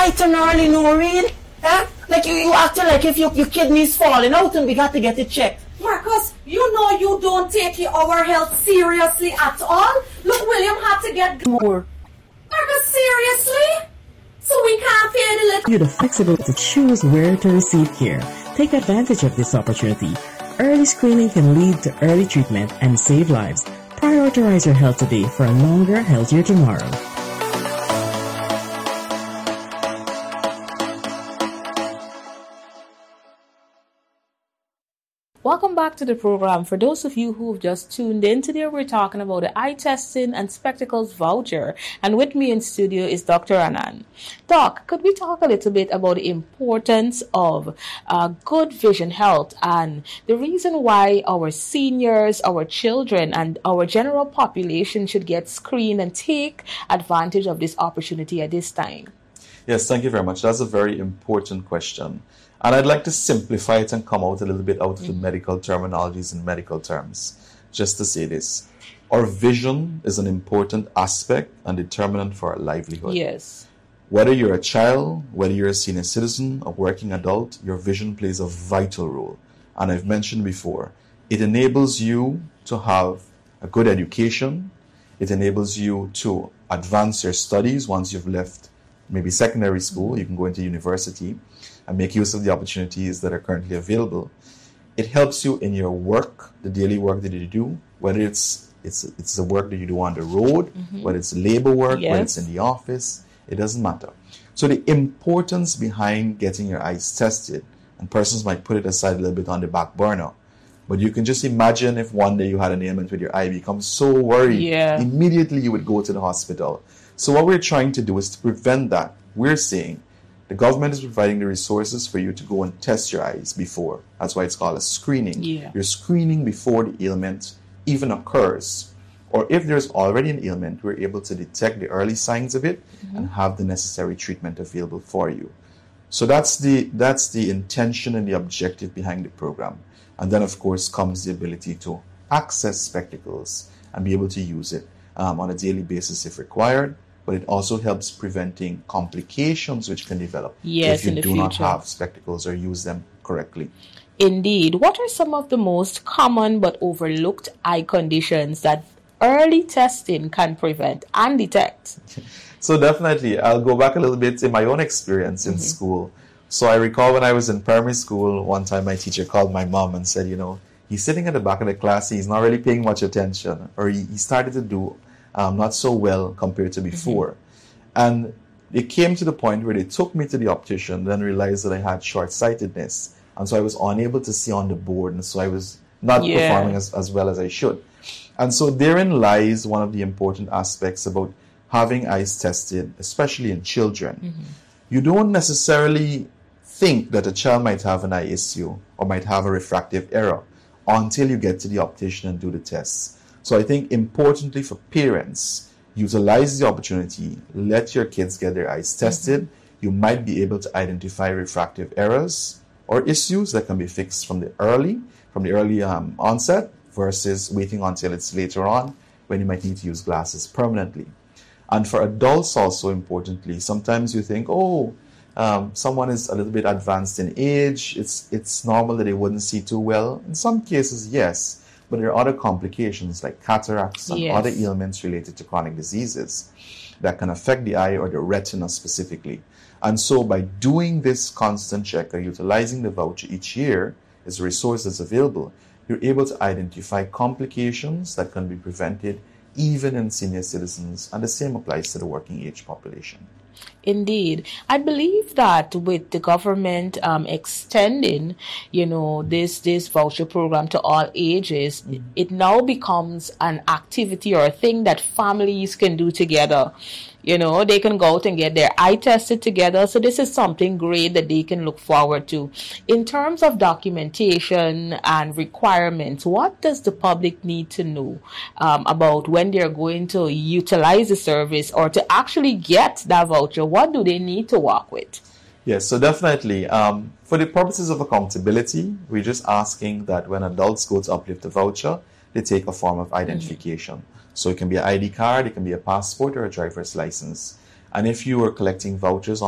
bright and early, no real. Huh? Like you acting like if your kidney's falling out and we got to get it checked. Marcus, you know you don't take our health seriously at all. Look, William had to get more. Marcus, seriously? So we can't pay the little... You the flexibility to choose where to receive care. Take advantage of this opportunity. Early screening can lead to early treatment and save lives. Prioritize your health today for a longer, healthier tomorrow. Welcome back to the program. For those of you who've just tuned in, today we're talking about the eye testing and spectacles voucher. And with me in studio is Dr. Anand. Doc, could we talk a little bit about the importance of good vision health and the reason why our seniors, our children, and our general population should get screened and take advantage of this opportunity at this time? Yes, thank you very much. That's a very important question. And I'd like to simplify it and come out a little bit out of the medical terminologies and medical terms. Just to say this, our vision is an important aspect and determinant for our livelihood. Yes. Whether you're a child, whether you're a senior citizen, a working adult, your vision plays a vital role. And I've mentioned before, it enables you to have a good education. It enables you to advance your studies once you've left maybe secondary school. You can go into university and make use of the opportunities that are currently available. It helps you in your work, the daily work that you do, whether it's the work that you do on the road, whether it's labor work, whether it's in the office, it doesn't matter. So the importance behind getting your eyes tested, and persons might put it aside a little bit on the back burner, but you can just imagine if one day you had an ailment with your eye, you become so worried, immediately you would go to the hospital. So what we're trying to do is to prevent that. We're saying the government is providing the resources for you to go and test your eyes before. That's why it's called a screening. You're screening before the ailment even occurs. Or if there's already an ailment, we're able to detect the early signs of it and have the necessary treatment available for you. So that's the intention and the objective behind the program. And then, of course, comes the ability to access spectacles and be able to use it on a daily basis if required. But it also helps preventing complications which can develop if you do not have spectacles or use them correctly. Indeed. What are some of the most common but overlooked eye conditions that early testing can prevent and detect? So definitely, I'll go back a little bit in my own experience in school. So I recall when I was in primary school, one time my teacher called my mom and said, he's sitting at the back of the class, he's not really paying much attention, or he started to do not so well compared to before. And it came to the point where they took me to the optician, then realized that I had short-sightedness. And so I was unable to see on the board, and so I was not performing as well as I should. And so therein lies one of the important aspects about having eyes tested, especially in children. You don't necessarily think that a child might have an eye issue or might have a refractive error until you get to the optician and do the tests. So I think importantly for parents, utilize the opportunity, let your kids get their eyes tested. You might be able to identify refractive errors or issues that can be fixed from the early onset versus waiting until it's later on when you might need to use glasses permanently. And for adults also importantly, sometimes you think, someone is a little bit advanced in age, it's normal that they wouldn't see too well. In some cases, yes. But there are other complications like cataracts and other ailments related to chronic diseases that can affect the eye or the retina specifically. And so by doing this constant check or utilizing the voucher each year as a resource that's available, you're able to identify complications that can be prevented even in senior citizens, and the same applies to the working age population. Indeed. I believe that with the government extending, this voucher program to all ages, it now becomes an activity or a thing that families can do together. They can go out and get their eye tested together. So this is something great that they can look forward to. In terms of documentation and requirements, what does the public need to know about when they're going to utilize the service or to actually get that voucher? What do they need to work with? Yes, so definitely. For the purposes of accountability, we're just asking that when adults go to uplift the voucher, they take a form of identification. So it can be an ID card, it can be a passport or a driver's license. And if you are collecting vouchers on